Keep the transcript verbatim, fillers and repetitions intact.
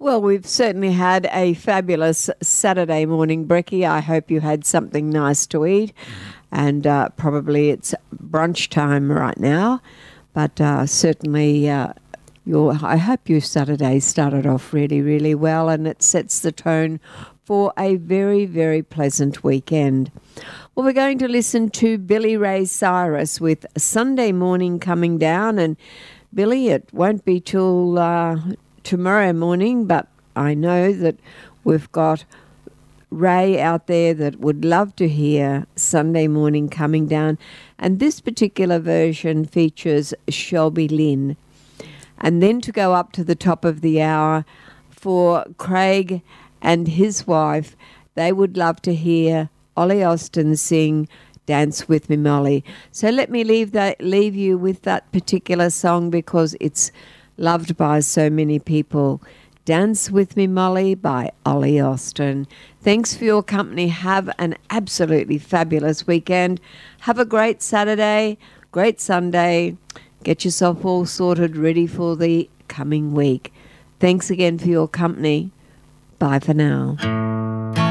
Well, we've certainly had a fabulous Saturday morning, Brecky. I hope you had something nice to eat. And uh, probably it's brunch time right now. But uh, certainly, uh, your I hope your Saturday started off really, really well. And it sets the tone for a very, very pleasant weekend. Well, we're going to listen to Billy Ray Cyrus with Sunday Morning Coming Down. And Billy, it won't be till uh, tomorrow morning, but I know that we've got Ray out there that would love to hear Sunday Morning Coming Down. And this particular version features Shelby Lynn. And then to go up to the top of the hour for Craig and his wife, they would love to hear Ollie Austin sing Dance With Me, Molly. So let me leave that, leave you with that particular song because it's loved by so many people. Dance With Me, Molly by Ollie Austin. Thanks for your company. Have an absolutely fabulous weekend. Have a great Saturday, great Sunday. Get yourself all sorted, ready for the coming week. Thanks again for your company. Bye for now.